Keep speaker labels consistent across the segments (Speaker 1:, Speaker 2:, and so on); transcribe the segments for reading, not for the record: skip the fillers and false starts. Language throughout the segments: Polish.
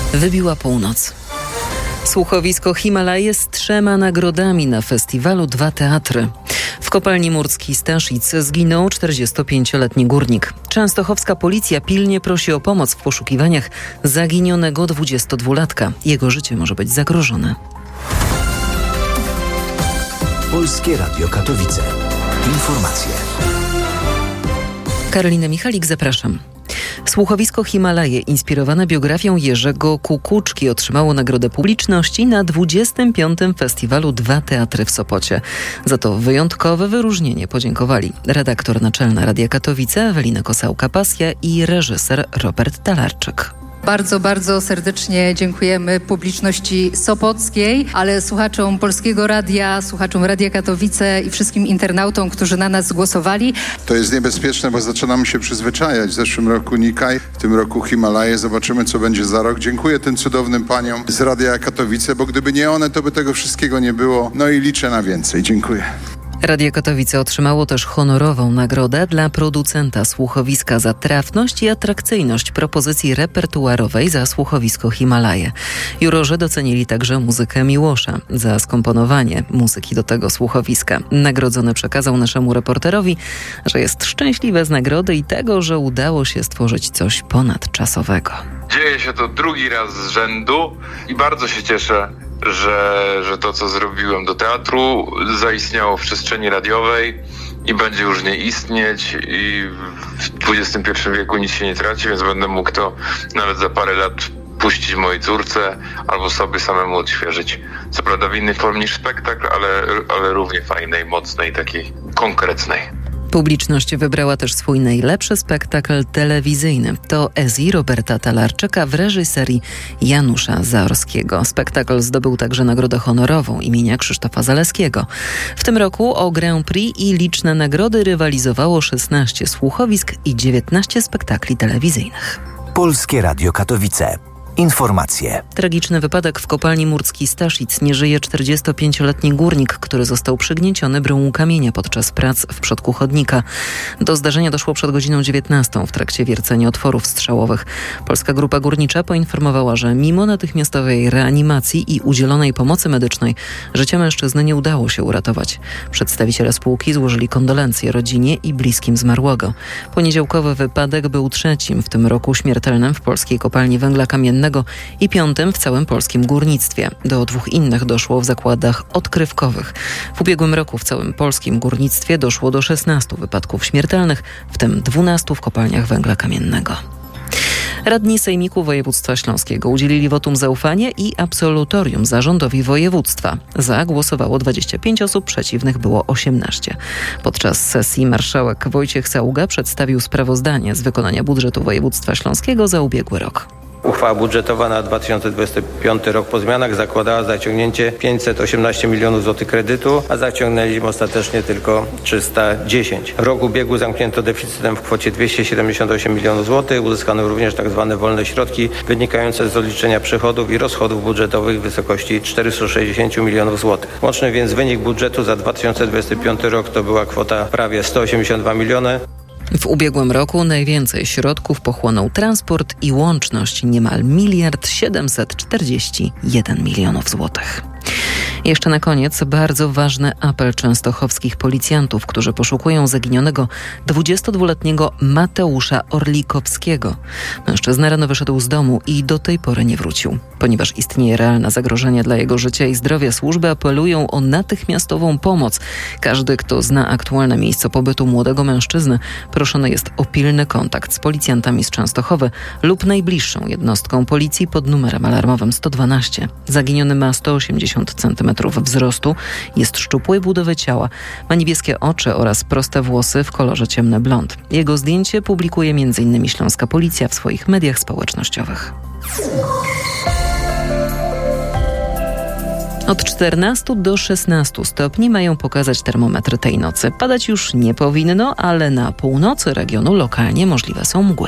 Speaker 1: Wybiła północ. Słuchowisko Himalaje z 3 nagrodami na festiwalu Dwa Teatry. W kopalni Murskiej Staszic zginął 45-letni górnik. Częstochowska policja pilnie prosi o pomoc w poszukiwaniach zaginionego 22-latka. Jego życie może być zagrożone.
Speaker 2: Polskie Radio Katowice. Informacje.
Speaker 1: Karolina Michalik, zapraszam. Słuchowisko Himalaje, inspirowane biografią Jerzego Kukuczki, otrzymało nagrodę publiczności na 25. Festiwalu Dwa Teatry w Sopocie. Za to wyjątkowe wyróżnienie podziękowali redaktor naczelna Radia Katowice Ewelina Kosałka-Pasja i reżyser Robert Talarczyk.
Speaker 3: Bardzo, bardzo serdecznie dziękujemy publiczności sopockiej, ale słuchaczom Polskiego Radia, słuchaczom Radia Katowice i wszystkim internautom, którzy na nas głosowali.
Speaker 4: To jest niebezpieczne, bo zaczynamy się przyzwyczajać. W zeszłym roku Nikaj, w tym roku Himalaje. Zobaczymy, co będzie za rok. Dziękuję tym cudownym paniom z Radia Katowice, bo gdyby nie one, to by tego wszystkiego nie było. No i liczę na więcej. Dziękuję.
Speaker 1: Radio Katowice otrzymało też honorową nagrodę dla producenta słuchowiska za trafność i atrakcyjność propozycji repertuarowej za słuchowisko Himalaje. Jurorzy docenili także muzykę Miłosza za skomponowanie muzyki do tego słuchowiska. Nagrodzony przekazał naszemu reporterowi, że jest szczęśliwy z nagrody i tego, że udało się stworzyć coś ponadczasowego.
Speaker 5: Dzieje się to drugi raz z rzędu i bardzo się cieszę, że to, co zrobiłem do teatru, zaistniało w przestrzeni radiowej i będzie już nie istnieć i w XXI wieku nic się nie traci, więc będę mógł to nawet za parę lat puścić mojej córce albo sobie samemu odświeżyć. Co prawda w innej formie niż spektakl, ale równie fajnej, mocnej, takiej konkretnej.
Speaker 1: Publiczność wybrała też swój najlepszy spektakl telewizyjny. To Ezi Roberta Talarczyka w reżyserii Janusza Zaorskiego. Spektakl zdobył także nagrodę honorową imienia Krzysztofa Zaleskiego. W tym roku o Grand Prix i liczne nagrody rywalizowało 16 słuchowisk i 19 spektakli telewizyjnych.
Speaker 2: Polskie Radio Katowice. Informacje.
Speaker 1: Tragiczny wypadek w kopalni Murskiej Staszic. Nie żyje 45-letni górnik, który został przygnieciony bryłą kamienia podczas prac w przodku chodnika. Do zdarzenia doszło przed godziną 19 w trakcie wiercenia otworów strzałowych. Polska Grupa Górnicza poinformowała, że mimo natychmiastowej reanimacji i udzielonej pomocy medycznej życia mężczyzny nie udało się uratować. Przedstawiciele spółki złożyli kondolencje rodzinie i bliskim zmarłego. Poniedziałkowy wypadek był trzecim w tym roku śmiertelnym w polskiej kopalni węgla kamiennego i 5. w całym polskim górnictwie. Do 2 innych doszło w zakładach odkrywkowych. W ubiegłym roku w całym polskim górnictwie doszło do 16 wypadków śmiertelnych, w tym 12 w kopalniach węgla kamiennego. Radni Sejmiku Województwa Śląskiego udzielili wotum zaufania i absolutorium zarządowi województwa. Za głosowało 25 osób, przeciwnych było 18. Podczas sesji marszałek Wojciech Saługa przedstawił sprawozdanie z wykonania budżetu województwa śląskiego za ubiegły rok.
Speaker 6: Uchwała budżetowa na 2025 rok po zmianach zakładała zaciągnięcie 518 milionów złotych kredytu, a zaciągnęliśmy ostatecznie tylko 310. W roku ubiegły zamknięto deficytem w kwocie 278 milionów złotych. Uzyskano również tzw. wolne środki wynikające z odliczenia przychodów i rozchodów budżetowych w wysokości 460 milionów złotych. Łączny więc wynik budżetu za 2025 rok to była kwota prawie 182 miliony.
Speaker 1: W ubiegłym roku najwięcej środków pochłonął transport i łączność, niemal 1,741 milionów złotych. Jeszcze na koniec bardzo ważny apel częstochowskich policjantów, którzy poszukują zaginionego 22-letniego Mateusza Orlikowskiego. Mężczyzna rano wyszedł z domu i do tej pory nie wrócił. Ponieważ istnieje realne zagrożenie dla jego życia i zdrowia, służby apelują o natychmiastową pomoc. Każdy, kto zna aktualne miejsce pobytu młodego mężczyzny, proszony jest o pilny kontakt z policjantami z Częstochowy lub najbliższą jednostką policji pod numerem alarmowym 112. Zaginiony ma 180 cm wzrostu, jest szczupłej budowy ciała, ma niebieskie oczy oraz proste włosy w kolorze ciemny blond. Jego zdjęcie publikuje m.in. Śląska Policja w swoich mediach społecznościowych. Od 14 do 16 stopni mają pokazać termometry tej nocy. Padać już nie powinno, ale na północy regionu lokalnie możliwe są mgły.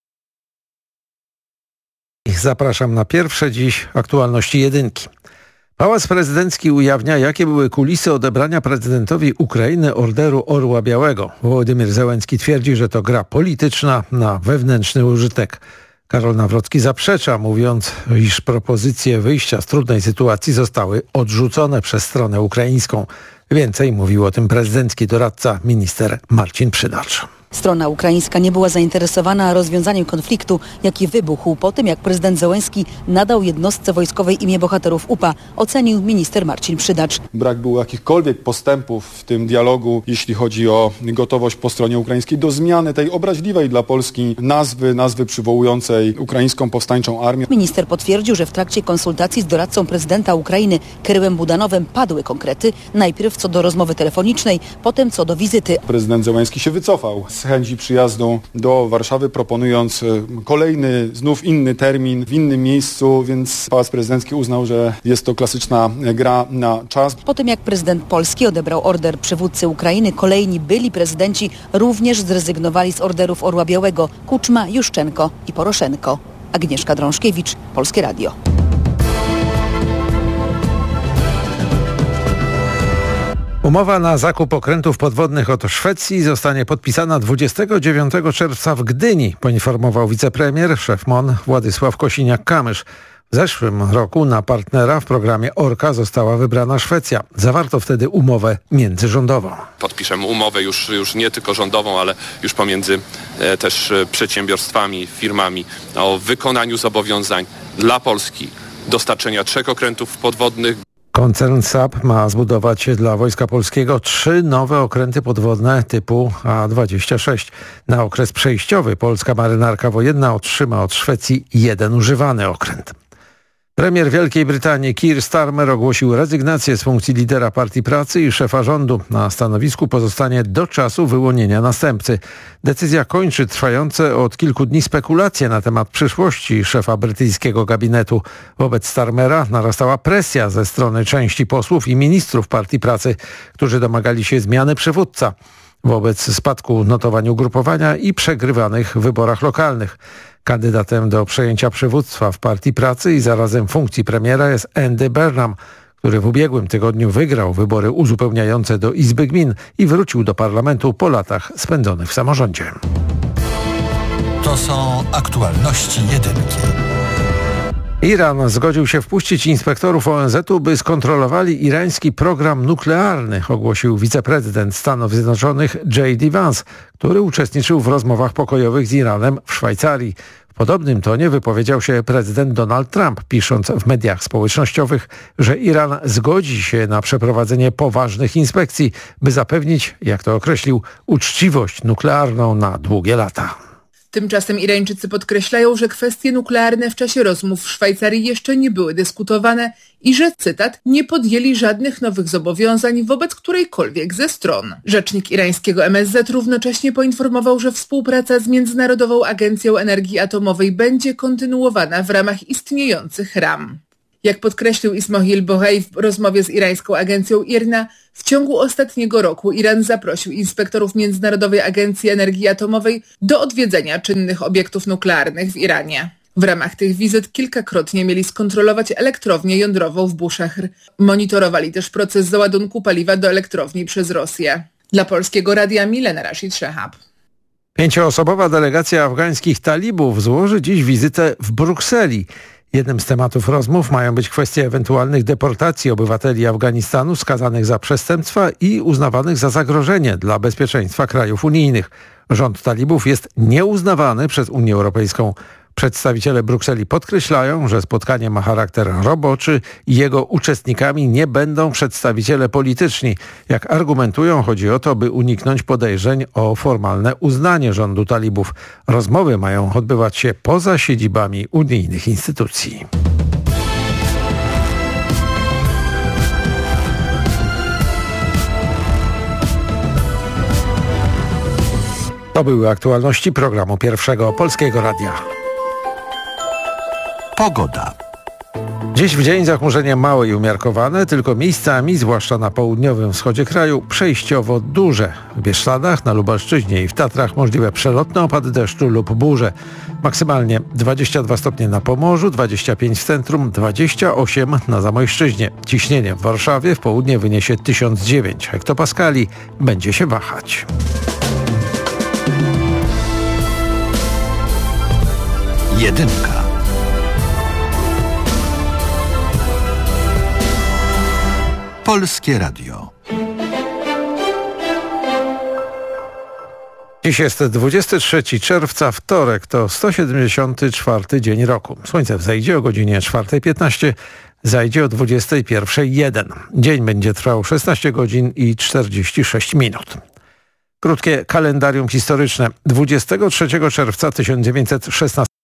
Speaker 7: Zapraszam na pierwsze dziś aktualności jedynki. Pałac Prezydencki ujawnia, jakie były kulisy odebrania prezydentowi Ukrainy Orderu Orła Białego. Wołodymyr Zełenski twierdzi, że to gra polityczna na wewnętrzny użytek. Karol Nawrocki zaprzecza, mówiąc, iż propozycje wyjścia z trudnej sytuacji zostały odrzucone przez stronę ukraińską. Więcej mówił o tym prezydencki doradca minister Marcin Przydacz.
Speaker 8: Strona ukraińska nie była zainteresowana rozwiązaniem konfliktu, jaki wybuchł po tym, jak prezydent Zełenski nadał jednostce wojskowej imię bohaterów UPA, ocenił minister Marcin Przydacz.
Speaker 9: Brak było jakichkolwiek postępów w tym dialogu, jeśli chodzi o gotowość po stronie ukraińskiej do zmiany tej obraźliwej dla Polski nazwy przywołującej ukraińską powstańczą armię.
Speaker 8: Minister potwierdził, że w trakcie konsultacji z doradcą prezydenta Ukrainy Kirylem Budanowem padły konkrety. Najpierw co do rozmowy telefonicznej, potem co do wizyty.
Speaker 9: Prezydent Zełenski się wycofał z chęci przyjazdu do Warszawy, proponując kolejny, znów inny termin w innym miejscu, więc Pałac Prezydencki uznał, że jest to klasyczna gra na czas.
Speaker 8: Po tym jak prezydent Polski odebrał order przywódcy Ukrainy, kolejni byli prezydenci również zrezygnowali z orderów Orła Białego: Kuczma, Juszczenko i Poroszenko. Agnieszka Drążkiewicz, Polskie Radio.
Speaker 7: Umowa na zakup okrętów podwodnych od Szwecji zostanie podpisana 29 czerwca w Gdyni, poinformował wicepremier, szef MON Władysław Kosiniak-Kamysz. W zeszłym roku na partnera w programie Orka została wybrana Szwecja. Zawarto wtedy umowę międzyrządową.
Speaker 10: Podpiszemy umowę już nie tylko rządową, ale już pomiędzy też przedsiębiorstwami, firmami o wykonaniu zobowiązań dla Polski dostarczenia 3 okrętów podwodnych.
Speaker 7: Koncern SAP ma zbudować dla Wojska Polskiego 3 nowe okręty podwodne typu A-26. Na okres przejściowy polska marynarka wojenna otrzyma od Szwecji 1 używany okręt. Premier Wielkiej Brytanii Keir Starmer ogłosił rezygnację z funkcji lidera Partii Pracy i szefa rządu. Na stanowisku pozostanie do czasu wyłonienia następcy. Decyzja kończy trwające od kilku dni spekulacje na temat przyszłości szefa brytyjskiego gabinetu. Wobec Starmera narastała presja ze strony części posłów i ministrów Partii Pracy, którzy domagali się zmiany przywódca wobec spadku notowań ugrupowania i przegrywanych wyborach lokalnych. Kandydatem do przejęcia przywództwa w Partii Pracy i zarazem funkcji premiera jest Andy Burnham, który w ubiegłym tygodniu wygrał wybory uzupełniające do Izby Gmin i wrócił do parlamentu po latach spędzonych w samorządzie.
Speaker 11: To są aktualności jedynki.
Speaker 7: Iran zgodził się wpuścić inspektorów ONZ-u, by skontrolowali irański program nuklearny, ogłosił wiceprezydent Stanów Zjednoczonych J.D. Vance, który uczestniczył w rozmowach pokojowych z Iranem w Szwajcarii. W podobnym tonie wypowiedział się prezydent Donald Trump, pisząc w mediach społecznościowych, że Iran zgodzi się na przeprowadzenie poważnych inspekcji, by zapewnić, jak to określił, uczciwość nuklearną na długie lata.
Speaker 12: Tymczasem Irańczycy podkreślają, że kwestie nuklearne w czasie rozmów w Szwajcarii jeszcze nie były dyskutowane i że, cytat, nie podjęli żadnych nowych zobowiązań wobec którejkolwiek ze stron. Rzecznik irańskiego MSZ równocześnie poinformował, że współpraca z Międzynarodową Agencją Energii Atomowej będzie kontynuowana w ramach istniejących ram. Jak podkreślił Ismail Bohej w rozmowie z irańską agencją IRNA, w ciągu ostatniego roku Iran zaprosił inspektorów Międzynarodowej Agencji Energii Atomowej do odwiedzenia czynnych obiektów nuklearnych w Iranie. W ramach tych wizyt kilkakrotnie mieli skontrolować elektrownię jądrową w Bushehr. Monitorowali też proces załadunku paliwa do elektrowni przez Rosję. Dla Polskiego Radia Milena Rashid Shehab.
Speaker 7: 5-osobowa delegacja afgańskich talibów złoży dziś wizytę w Brukseli. Jednym z tematów rozmów mają być kwestie ewentualnych deportacji obywateli Afganistanu skazanych za przestępstwa i uznawanych za zagrożenie dla bezpieczeństwa krajów unijnych. Rząd talibów jest nieuznawany przez Unię Europejską. Przedstawiciele Brukseli podkreślają, że spotkanie ma charakter roboczy i jego uczestnikami nie będą przedstawiciele polityczni. Jak argumentują, chodzi o to, by uniknąć podejrzeń o formalne uznanie rządu talibów. Rozmowy mają odbywać się poza siedzibami unijnych instytucji. To były aktualności programu Pierwszego Polskiego Radia.
Speaker 11: Pogoda.
Speaker 7: Dziś w dzień zachmurzenie małe i umiarkowane, tylko miejscami, zwłaszcza na południowym wschodzie kraju, przejściowo duże. W Bieszczadach, na Lubelszczyźnie i w Tatrach możliwe przelotne opady deszczu lub burze. Maksymalnie 22 stopnie na Pomorzu, 25 w centrum, 28 na Zamojszczyźnie. Ciśnienie w Warszawie w południe wyniesie 1009 hektopaskali. Będzie się wahać.
Speaker 11: Jedynka. Polskie Radio.
Speaker 7: Dziś jest 23 czerwca, wtorek, to 174 dzień roku. Słońce wzejdzie o godzinie 4:15, zajdzie o 21:01. Dzień będzie trwał 16 godzin i 46 minut. Krótkie kalendarium historyczne. 23 czerwca 1916